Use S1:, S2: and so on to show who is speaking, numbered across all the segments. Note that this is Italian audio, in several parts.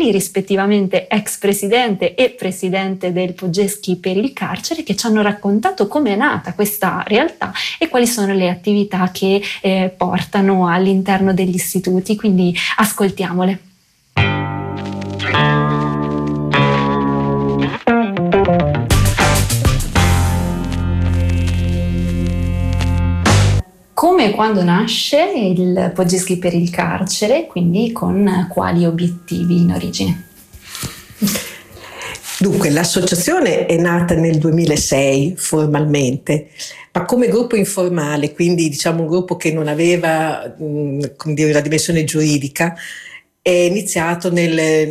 S1: Poggieschi-Pirielli, rispettivamente ex presidente e presidente del Poggieschi per il carcere, che ci hanno raccontato come è nata questa realtà e quali sono le attività che portano all'interno degli istituti, quindi ascoltiamole. Come e quando nasce il Poggieschi per il carcere, quindi con quali obiettivi in origine?
S2: Dunque, l'associazione è nata nel 2006 formalmente, ma come gruppo informale, quindi diciamo un gruppo che non aveva la dimensione giuridica, è iniziato nel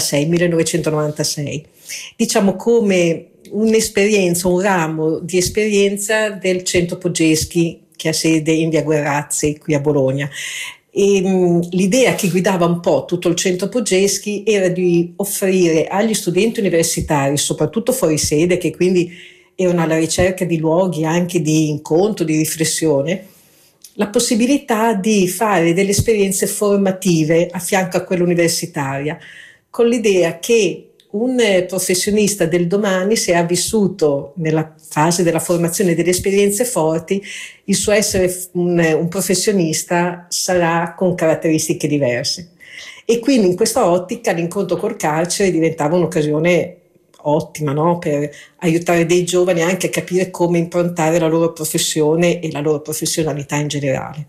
S2: 1996, diciamo come un'esperienza, un ramo di esperienza del Centro Poggieschi, che ha sede in via Guerrazzi qui a Bologna. E l'idea che guidava un po' tutto il Centro Poggieschi era di offrire agli studenti universitari, soprattutto fuori sede, che quindi erano alla ricerca di luoghi anche di incontro, di riflessione, la possibilità di fare delle esperienze formative a fianco a quella universitaria, con l'idea che un professionista del domani, se ha vissuto nella fase della formazione delle esperienze forti, il suo essere un professionista sarà con caratteristiche diverse. E quindi in questa ottica l'incontro col carcere diventava un'occasione ottima, no? Per aiutare dei giovani anche a capire come improntare la loro professione e la loro professionalità in generale.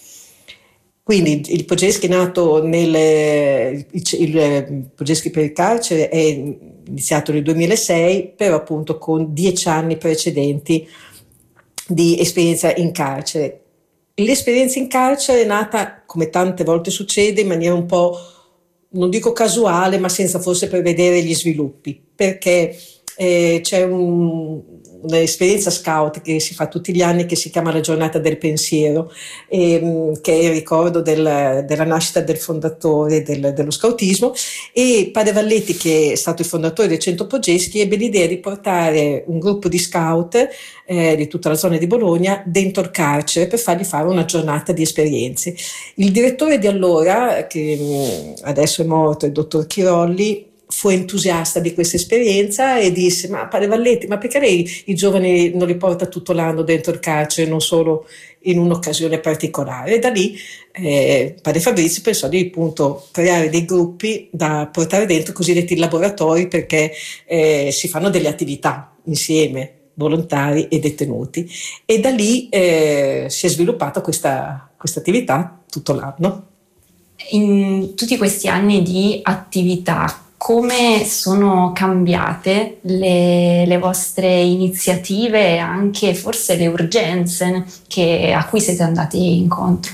S2: Quindi il Poggieschi è nato il Poggieschi per il carcere è iniziato nel 2006, però appunto con 10 anni precedenti di esperienza in carcere. L'esperienza in carcere è nata, come tante volte succede, in maniera un po', non dico casuale, ma senza forse prevedere gli sviluppi, perché c'è un'esperienza scout che si fa tutti gli anni, che si chiama la giornata del pensiero, che è il ricordo della nascita del fondatore dello scoutismo, e Padre Valletti, che è stato il fondatore del Centro Poggieschi, ebbe l'idea di portare un gruppo di scout di tutta la zona di Bologna dentro il carcere per fargli fare una giornata di esperienze. Il direttore di allora, che adesso è morto, il dottor Chirolli, fu entusiasta di questa esperienza e disse: ma Padre Valletti, ma perché lei i giovani non li porta tutto l'anno dentro il carcere, non solo in un'occasione particolare? E da lì Padre Fabrizio pensò di appunto creare dei gruppi da portare dentro, cosiddetti laboratori, perché si fanno delle attività insieme, volontari e detenuti, e da lì si è sviluppata questa attività tutto l'anno.
S1: In tutti questi anni di attività, come sono cambiate le vostre iniziative e anche forse le urgenze a cui siete andati incontro?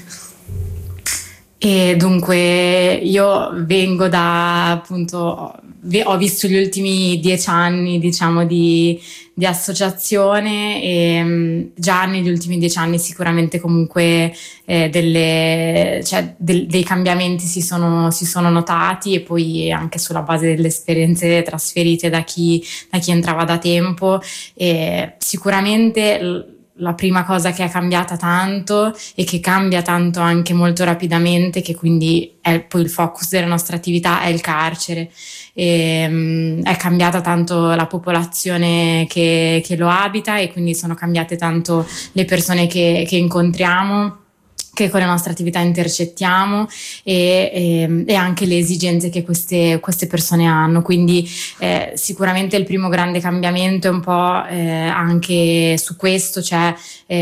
S3: E dunque io vengo da, appunto, ho visto gli ultimi 10 anni, diciamo, di associazione, e già negli ultimi 10 anni sicuramente comunque dei cambiamenti si sono notati, e poi anche sulla base delle esperienze trasferite da chi entrava da tempo. E sicuramente la prima cosa che è cambiata tanto e che cambia tanto anche molto rapidamente, che quindi è poi il focus della nostra attività, è il carcere. È cambiata tanto la popolazione che lo abita, e quindi sono cambiate tanto le persone che incontriamo, che con le nostre attività intercettiamo, e anche le esigenze che queste persone hanno. Quindi sicuramente il primo grande cambiamento è un po' anche su questo, cioè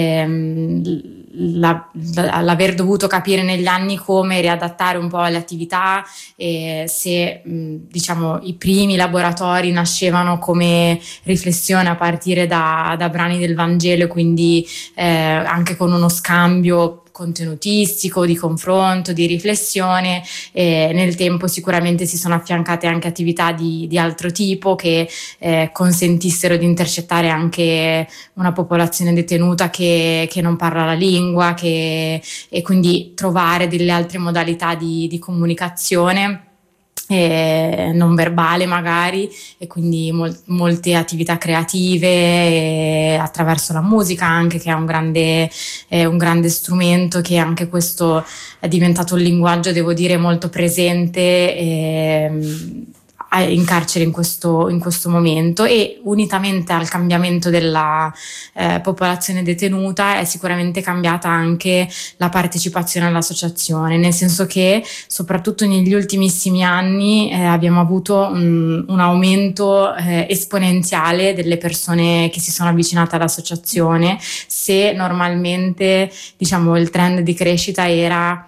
S3: l'aver dovuto capire negli anni come riadattare un po' le attività, se diciamo i primi laboratori nascevano come riflessione a partire da brani del Vangelo, quindi anche con uno scambio contenutistico, di confronto, di riflessione. Nel tempo sicuramente si sono affiancate anche attività di altro tipo che consentissero di intercettare anche una popolazione detenuta che non parla la lingua, e quindi trovare delle altre modalità di comunicazione. non verbale magari, e quindi molte attività creative attraverso la musica anche, che è un grande strumento, che anche questo è diventato un linguaggio, devo dire, molto presente in carcere in questo momento, e unitamente al cambiamento della popolazione detenuta è sicuramente cambiata anche la partecipazione all'associazione, nel senso che soprattutto negli ultimissimi anni abbiamo avuto un aumento esponenziale delle persone che si sono avvicinate all'associazione. Se normalmente, diciamo, il trend di crescita era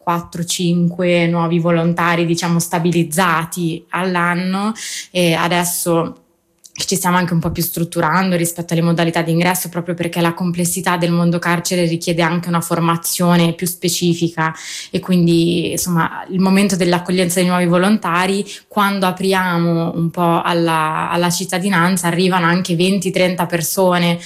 S3: 4-5 nuovi volontari, diciamo, stabilizzati all'anno, e adesso ci stiamo anche un po' più strutturando rispetto alle modalità di ingresso, proprio perché la complessità del mondo carcere richiede anche una formazione più specifica, e quindi insomma il momento dell'accoglienza dei nuovi volontari, quando apriamo un po' alla cittadinanza, arrivano anche 20-30 persone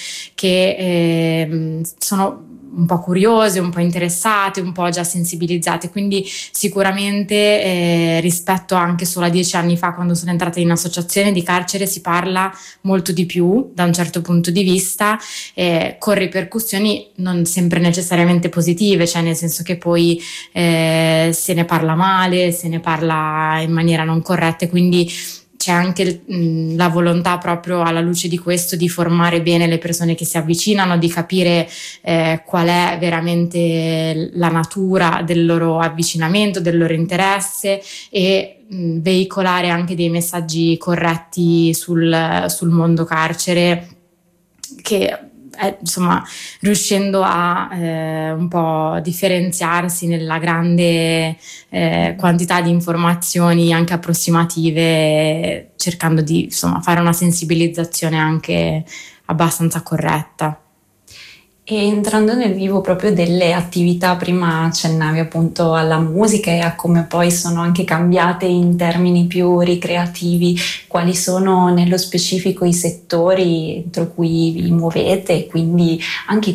S3: che sono un po' curiose, un po' interessate, un po' già sensibilizzate, quindi sicuramente rispetto anche solo a 10 anni fa, quando sono entrata in associazione di carcere, si parla molto di più da un certo punto di vista, con ripercussioni non sempre necessariamente positive, cioè nel senso che poi se ne parla male, se ne parla in maniera non corretta, e quindi c'è anche la volontà, proprio alla luce di questo, di formare bene le persone che si avvicinano, di capire qual è veramente la natura del loro avvicinamento, del loro interesse, e veicolare anche dei messaggi corretti sul mondo carcere, che insomma, riuscendo a un po' differenziarsi nella grande quantità di informazioni anche approssimative, cercando di, insomma, fare una sensibilizzazione anche abbastanza corretta.
S1: E entrando nel vivo proprio delle attività, prima accennavi appunto alla musica e a come poi sono anche cambiate in termini più ricreativi. Quali sono nello specifico i settori entro cui vi muovete, e quindi anche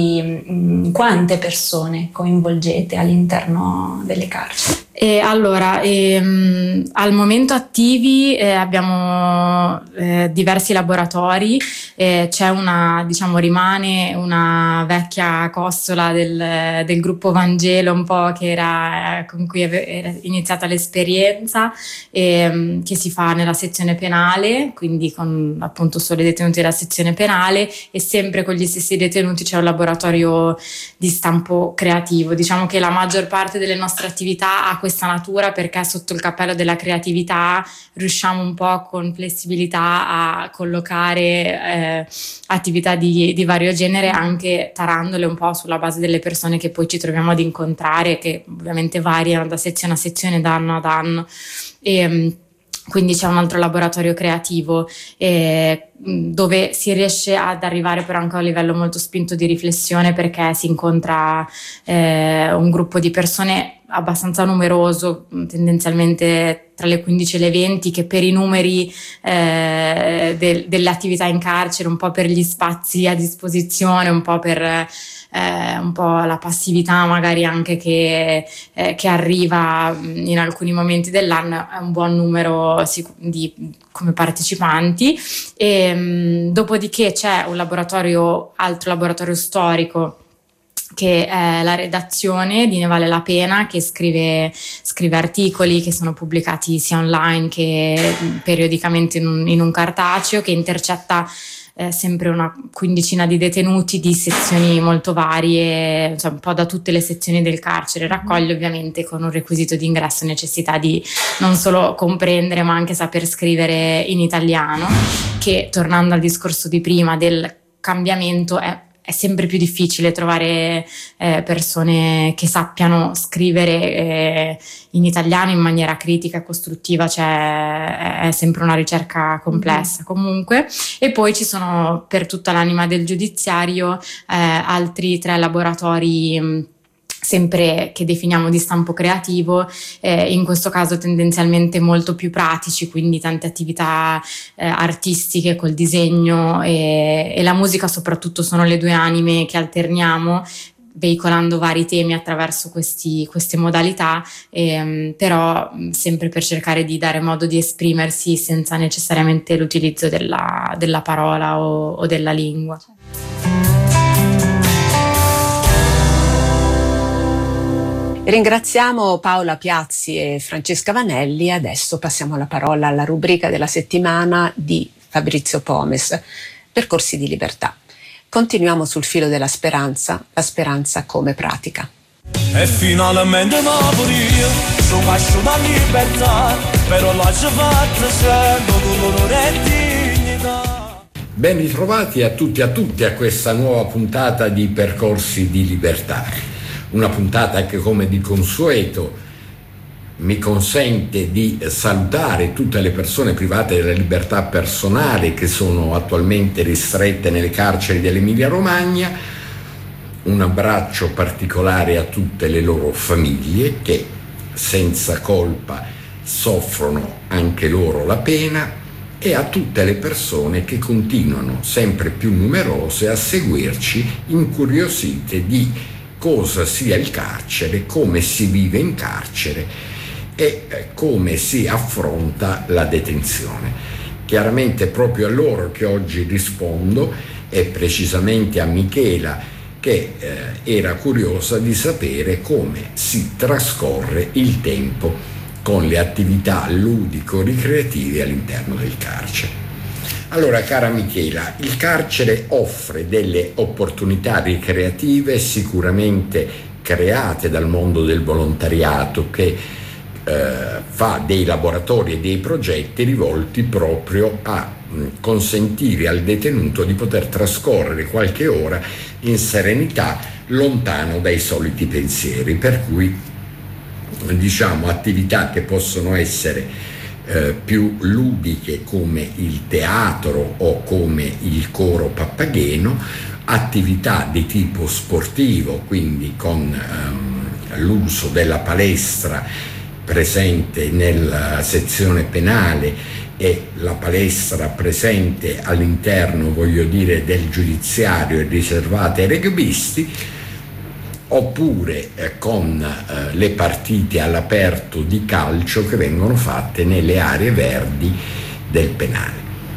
S1: quante persone coinvolgete all'interno delle carceri?
S3: Allora, al momento attivi abbiamo diversi laboratori, c'è rimane una vecchia costola del gruppo Vangelo, un po', che era con cui era iniziata l'esperienza, che si fa nella sezione penale, quindi con appunto solo i detenuti della sezione penale, e sempre con gli stessi detenuti c'è un laboratorio di stampo creativo. Diciamo che la maggior parte delle nostre attività ha questa natura, perché sotto il cappello della creatività riusciamo un po' con flessibilità a collocare attività di vario genere, anche tarandole un po' sulla base delle persone che poi ci troviamo ad incontrare, che ovviamente variano da sezione a sezione, da anno ad anno. Quindi c'è un altro laboratorio creativo dove si riesce ad arrivare però anche a un livello molto spinto di riflessione, perché si incontra un gruppo di persone abbastanza numeroso, tendenzialmente tra le 15 e le 20, che per i numeri delle attività in carcere, un po' per gli spazi a disposizione, un po' per un po' la passività magari anche che arriva in alcuni momenti dell'anno, è un buon numero come partecipanti. E dopodiché c'è un altro laboratorio storico, che è la redazione, di Ne vale la pena, che scrive articoli che sono pubblicati sia online che periodicamente in un cartaceo, che intercetta sempre una quindicina di detenuti di sezioni molto varie, cioè un po' da tutte le sezioni del carcere. Raccoglie, ovviamente, con un requisito di ingresso, necessità di non solo comprendere ma anche saper scrivere in italiano, che, tornando al discorso di prima del cambiamento, è sempre più difficile trovare persone che sappiano scrivere in italiano in maniera critica e costruttiva, cioè è sempre una ricerca complessa comunque. E poi ci sono, per tutta l'anima del giudiziario, altri 3 laboratori sempre che definiamo di stampo creativo, in questo caso tendenzialmente molto più pratici, quindi tante attività artistiche col disegno e la musica soprattutto sono le 2 anime che alterniamo. veicolando vari temi attraverso queste modalità, però sempre per cercare di dare modo di esprimersi senza necessariamente l'utilizzo della parola o della lingua.
S4: Ringraziamo Paola Piazzi e Francesca Vanelli. Adesso passiamo la parola alla rubrica della settimana di Fabrizio Pomes, Percorsi di libertà. Continuiamo sul filo della speranza, la speranza come pratica.
S5: E finalmente Napoli, sono casciato a libertà, però la ci fatta sento dolore e dignità.
S6: Ben ritrovati a tutti e a tutte a questa nuova puntata di Percorsi di libertà. Una puntata che, come di consueto, mi consente di salutare tutte le persone private della libertà personale che sono attualmente ristrette nelle carceri dell'Emilia-Romagna. Un abbraccio particolare a tutte le loro famiglie che senza colpa soffrono anche loro la pena, e a tutte le persone che continuano, sempre più numerose, a seguirci incuriosite di cosa sia il carcere, come si vive in carcere e come si affronta la detenzione. Chiaramente proprio a loro che oggi rispondo, e precisamente a Michela, che era curiosa di sapere come si trascorre il tempo con le attività ludico-ricreative all'interno del carcere. Allora, cara Michela, il carcere offre delle opportunità ricreative sicuramente create dal mondo del volontariato, che fa dei laboratori e dei progetti rivolti proprio a consentire al detenuto di poter trascorrere qualche ora in serenità, lontano dai soliti pensieri, per cui diciamo attività che possono essere più ludiche come il teatro o come il coro pappagheno, attività di tipo sportivo, quindi con l'uso della palestra presente nella sezione penale e la palestra presente all'interno, voglio dire, del giudiziario e riservata ai rugbisti, oppure con le partite all'aperto di calcio che vengono fatte nelle aree verdi del penale.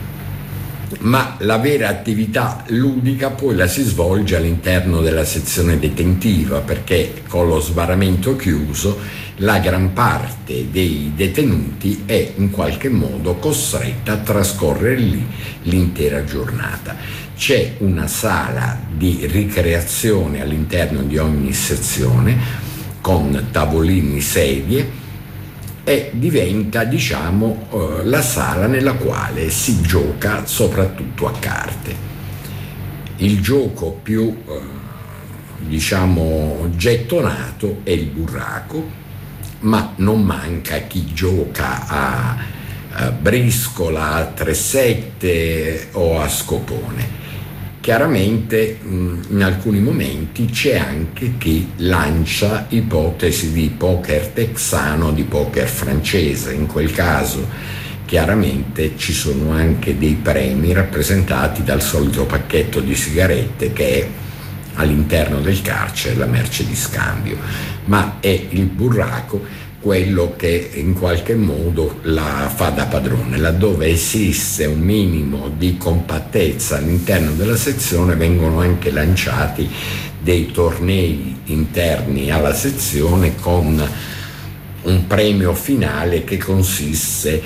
S6: Ma la vera attività ludica poi la si svolge all'interno della sezione detentiva, perché con lo sbarramento chiuso la gran parte dei detenuti è in qualche modo costretta a trascorrere lì l'intera giornata. C'è una sala di ricreazione all'interno di ogni sezione con tavolini, sedie, e diventa, diciamo, la sala nella quale si gioca soprattutto a carte. Il gioco più diciamo gettonato è il burraco, ma non manca chi gioca a briscola, a 3-7 o a scopone. Chiaramente in alcuni momenti c'è anche chi lancia ipotesi di poker texano, di poker francese. In quel caso chiaramente ci sono anche dei premi rappresentati dal solito pacchetto di sigarette che è all'interno del carcere la merce di scambio, ma è il burraco quello che in qualche modo la fa da padrone. Laddove esiste un minimo di compattezza all'interno della sezione vengono anche lanciati dei tornei interni alla sezione con un premio finale che consiste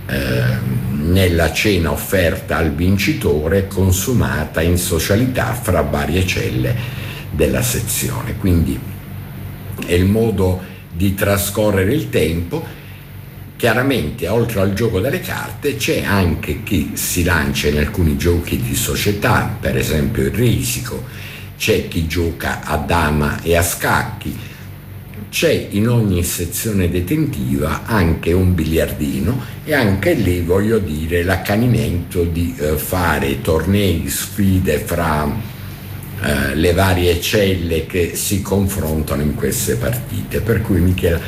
S6: nella cena offerta al vincitore, consumata in socialità fra varie celle della sezione. Quindi è il modo di trascorrere il tempo. Chiaramente oltre al gioco delle carte c'è anche chi si lancia in alcuni giochi di società, per esempio il risico, c'è chi gioca a dama e a scacchi, c'è in ogni sezione detentiva anche un biliardino, e anche lì voglio dire l'accanimento di fare tornei, sfide fra le varie celle che si confrontano in queste partite. Per cui Michela,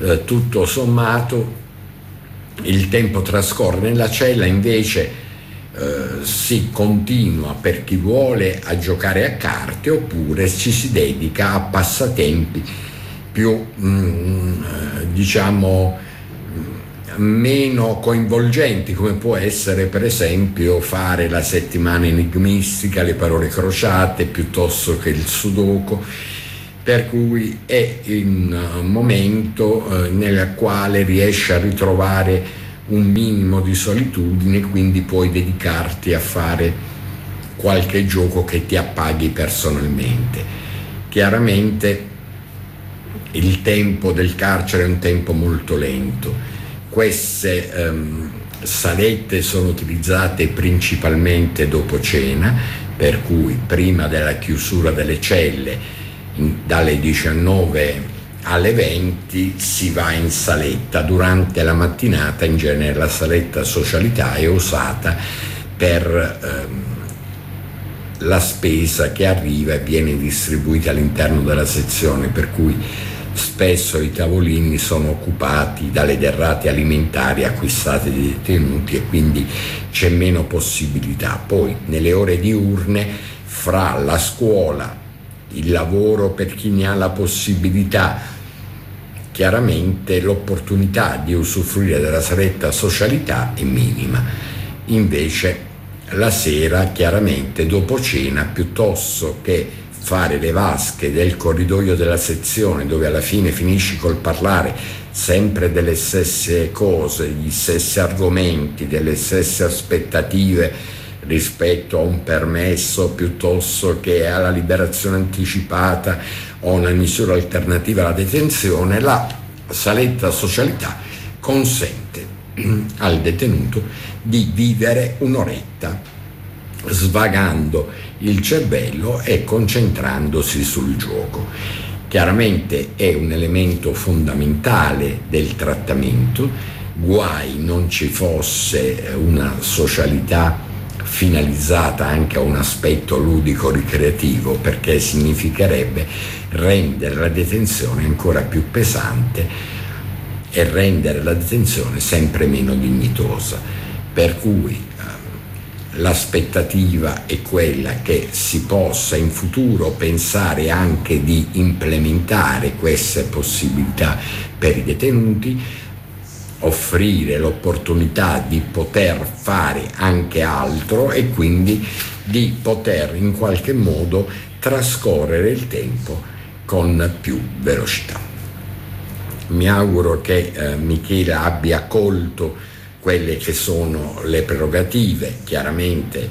S6: tutto sommato il tempo trascorre nella cella invece si continua per chi vuole a giocare a carte, oppure ci si dedica a passatempi più diciamo meno coinvolgenti, come può essere per esempio fare la settimana enigmistica, le parole crociate, piuttosto che il sudoku, per cui è un momento nel quale riesci a ritrovare un minimo di solitudine, quindi puoi dedicarti a fare qualche gioco che ti appaghi personalmente. Chiaramente il tempo del carcere è un tempo molto lento. Queste salette sono utilizzate principalmente dopo cena, per cui prima della chiusura delle celle, dalle 19 alle 20 si va in saletta. Durante la mattinata in genere la saletta socialità è usata per la spesa che arriva e viene distribuita all'interno della sezione, per cui spesso i tavolini sono occupati dalle derrate alimentari acquistate dai detenuti e quindi c'è meno possibilità. Poi nelle ore diurne, fra la scuola, il lavoro per chi ne ha la possibilità, chiaramente l'opportunità di usufruire della saletta socialità è minima. Invece la sera, chiaramente dopo cena, piuttosto che fare le vasche del corridoio della sezione, dove alla fine finisci col parlare sempre delle stesse cose, gli stessi argomenti, delle stesse aspettative rispetto a un permesso piuttosto che alla liberazione anticipata o una misura alternativa alla detenzione, la saletta socialità consente al detenuto di vivere un'oretta svagando il cervello e concentrandosi sul gioco. Chiaramente è un elemento fondamentale del trattamento, guai non ci fosse una socialità finalizzata anche a un aspetto ludico-ricreativo, perché significherebbe rendere la detenzione ancora più pesante e rendere la detenzione sempre meno dignitosa. Per cui l'aspettativa è quella che si possa in futuro pensare anche di implementare queste possibilità per i detenuti, offrire l'opportunità di poter fare anche altro e quindi di poter in qualche modo trascorrere il tempo con più velocità. Mi auguro che Michela abbia colto quelle che sono le prerogative. Chiaramente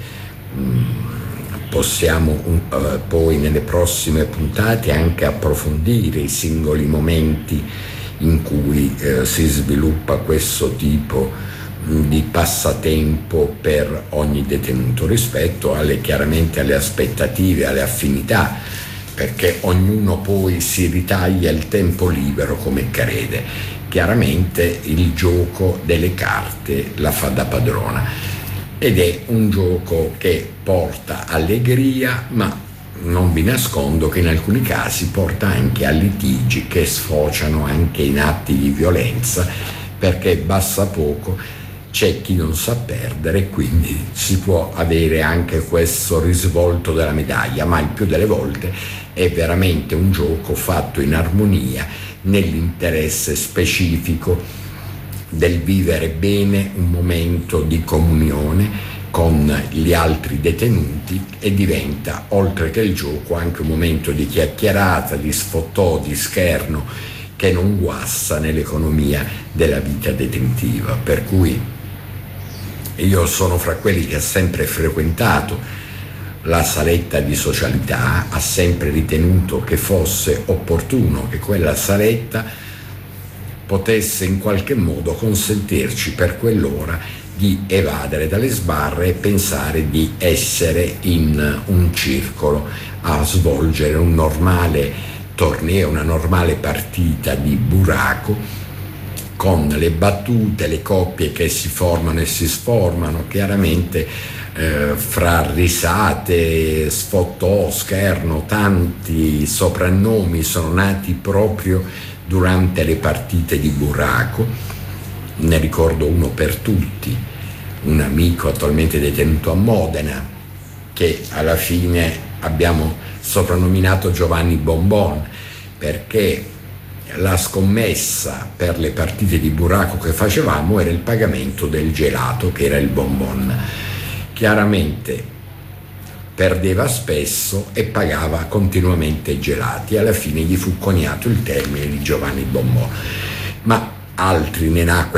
S6: possiamo poi nelle prossime puntate anche approfondire i singoli momenti in cui si sviluppa questo tipo di passatempo per ogni detenuto rispetto chiaramente alle aspettative, alle affinità, perché ognuno poi si ritaglia il tempo libero come crede. Chiaramente il gioco delle carte la fa da padrona ed è un gioco che porta allegria, ma non vi nascondo che in alcuni casi porta anche a litigi che sfociano anche in atti di violenza, perché basta poco, c'è chi non sa perdere e quindi si può avere anche questo risvolto della medaglia, ma il più delle volte è veramente un gioco fatto in armonia nell'interesse specifico del vivere bene un momento di comunione con gli altri detenuti e diventa, oltre che il gioco, anche un momento di chiacchierata, di sfottò, di scherno che non guassa nell'economia della vita detentiva. Per cui io sono fra quelli che ha sempre frequentato la saletta di socialità, ha sempre ritenuto che fosse opportuno che quella saletta potesse in qualche modo consentirci per quell'ora di evadere dalle sbarre e pensare di essere in un circolo a svolgere un normale torneo, una normale partita di burraco, con le battute, le coppie che si formano e si sformano, chiaramente fra risate, sfottò, scherno, tanti soprannomi sono nati proprio durante le partite di burraco. Ne ricordo uno per tutti, un amico attualmente detenuto a Modena, che alla fine abbiamo soprannominato Giovanni Bonbon, perché la scommessa per le partite di burraco che facevamo era il pagamento del gelato, che era il bonbon. Chiaramente perdeva spesso e pagava continuamente i gelati. Alla fine gli fu coniato il termine di Giovanni Bonbon, ma altri ne nacquero